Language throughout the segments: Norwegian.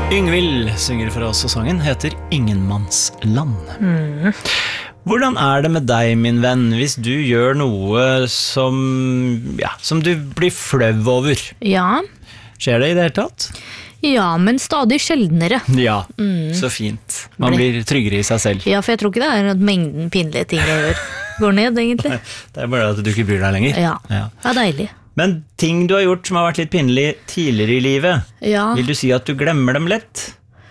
Yngvild synger for oss, og sangen heter Ingenmannsland. Hvordan det med deg, min venn, hvis du gjør noe som du blir flau over? Ja. Skjer det i det hele tatt? Ja, men stadig sjeldnere. Ja, så fint. Man blir tryggere i seg selv. Ja, for jeg tror ikke det at mengden pinlige ting jeg gjør går ned, egentlig. Det bare at du ikke bryr deg lenger. Ja, det deilig. Men ting du har gjort som har vært litt pinlig tidligere i livet, vil du si at du glemmer dem lett?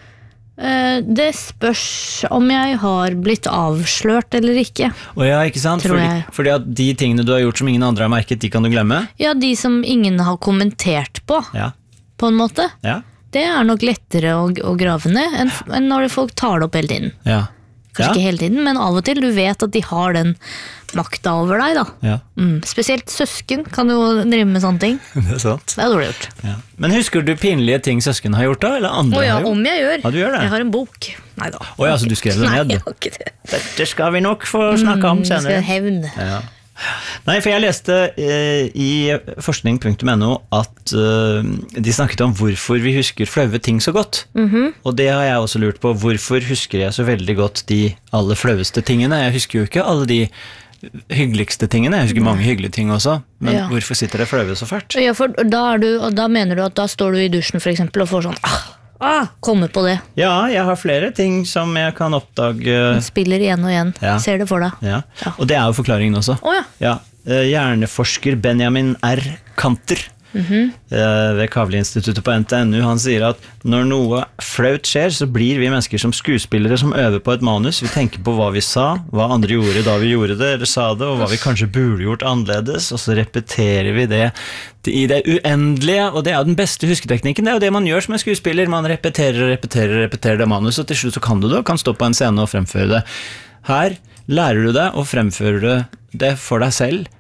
Det spørs om jeg har blitt avslørt eller ikke. Ja, ikke sant? Fordi at de tingene du har gjort som ingen andre har merket, de kan du glemme? Ja, de som ingen har kommentert på en måte. Ja. Det nok lettere å grave ned enn når folk tar det opp hele tiden. Ja. Kanskje ikke hele tiden, men av og til. Du vet at de har den makta over deg da. Ja. Spesielt søsken kan jo drive med sånne ting. Det sant. Det dårlig gjort. Ja. Men husker du pinlige ting søsken har gjort da? Eller andre har gjort? Om jeg gjør. Ja, du gjør det? Jeg har en bok. Neida. Så du skrev det ned? Nei, jeg har ikke det. Dette skal vi nok få snakke om senere. Jeg skal hevn. Ja. Nei, for jeg leste i forskning.no at de snakket om hvorfor vi husker flaue ting så godt. Og det har jeg også lurt på. Hvorfor husker jeg så veldig godt de aller flaueste tingene? Jeg husker jo ikke alle de hyggeligste tingene. Jeg husker mange hyggelige ting også. Men hvorfor sitter det flaue så fælt? Ja, for da mener du at da står du i dusjen for eksempel og får sånn komme på det. Ja, jeg har flere ting som jeg kan oppdage. Spiller igjen og igjen. Ser det for deg. Ja. Og det jo forklaringen også. Hjerneforsker Benjamin R. Kanter ved Kavli-instituttet på NTNU, han sier at når noe flaut skjer, så blir vi mennesker som skuespillere som øver på et manus. Vi tenker på hva vi sa, hva andre gjorde da vi gjorde det, eller sa det, og hva vi kanskje burde gjort annerledes, og så repeterer vi det i det uendelige, og det den beste husketeknikken. Det jo det man gjør som en skuespiller. Man repeterer det manus, og til slutt så kan du det, og kan stå på en scene og fremføre det. Her lærer du det, og fremfører det for deg selv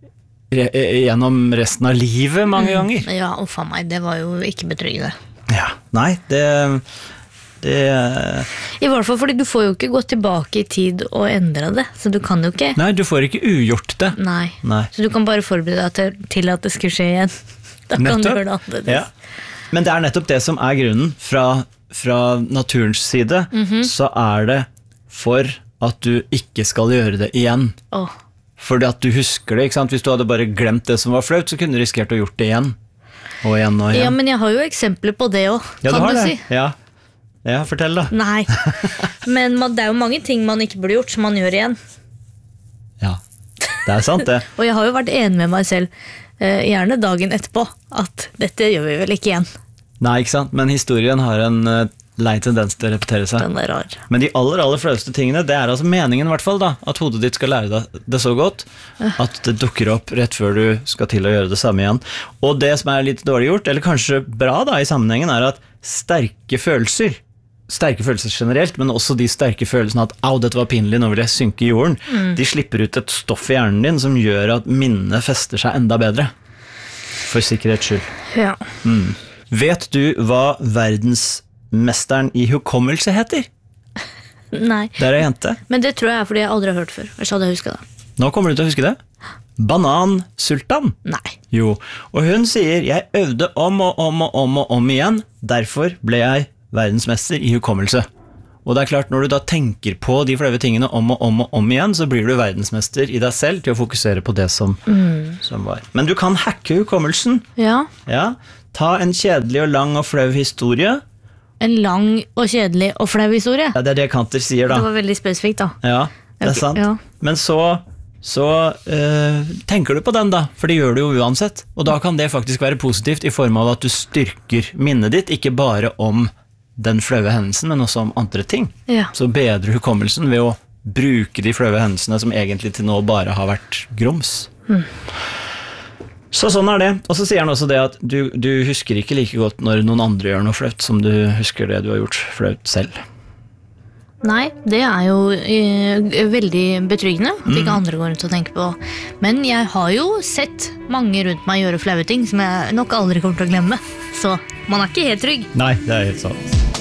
gjennom resten av livet mange ganger. Ja, faen meg, det var jo ikke betryggende. Ja, nei, det I hvert fall fordi du får jo ikke gå tilbake i tid og endre det, så du kan jo ikke. Nei, du får ikke ugjort det. Nei. Så du kan bare forberede deg til at det skal skje igjen. Da kan du gjøre det annerledes. Ja. Men det nettopp det som grunnen fra naturens side, så det for at du ikke skal gjøre det igjen. Fordi at du husker det, ikke sant? Hvis du hadde bare glemt det som var flaut, så kunne du risikert å gjort det igjen. Og igjen og igjen. Ja, men jeg har jo eksempler på det også, kan du si. Ja, fortell da. Nei, men det jo mange ting man ikke burde gjort, som man gjør igjen. Ja, det sant det. Og jeg har jo vært enig med meg selv, gjerne dagen etterpå, at dette gjør vi vel ikke igjen. Nei, ikke sant? Men historien har en lei tendens til å repetere seg. Den rar. Men de aller flauste tingene, det altså meningen i hvert fall da, at hodet ditt skal lære deg det så godt, at det dukker opp rett før du skal til å gjøre det samme igjen. Og det som litt dårlig gjort, eller kanskje bra da i sammenhengen, at sterke følelser generelt, men også de sterke følelsene at dette var pinlig, nå vil jeg synke i jorden, de slipper ut et stoff i hjernen din som gjør at minnet fester seg enda bedre. For sikkerhets skyld. Ja. Vet du hva verdensmesteren i hukommelse heter? Nei. Det en jente. Men det tror jeg fordi jeg aldri har hørt før. Ellers hadde jeg husket det. Nå kommer du til å huske det. Banansultan. Nei. Jo, og hun sier, jeg øvde om igjen, derfor ble jeg verdensmester i hukommelse. Og det klart, når du da tenker på de flaue tingene om igjen, så blir du verdensmester i deg selv til å fokusere på det som var. Men du kan hacke hukommelsen. Ja. Ta en kjedelig og lang og flau historie. En lang og kjedelig og flau historie? Ja, det det Kanter sier da. Det var veldig spesifikt da. Ja, det sant. Ja. Men så tenker du på den da, for det gjør du jo uansett. Og da kan det faktisk være positivt i form av at du styrker minnet ditt, ikke bare om den flaue hendelsen, men også om andre ting. Ja. Så bedrer hukommelsen ved å bruke de flaue hendelsene som egentlig til nå bare har vært grums. Så sånn det. Og så sier han også det at du husker ikke like godt når noen andre gjør noe flaut som du husker det du har gjort flaut selv. Nei, det jo veldig betryggende at ikke andre går rundt og tenker på. Men jeg har jo sett mange rundt meg gjøre flaue ting som jeg nok aldri kommer til å glemme. Så man ikke helt trygg. Nei, det helt sant.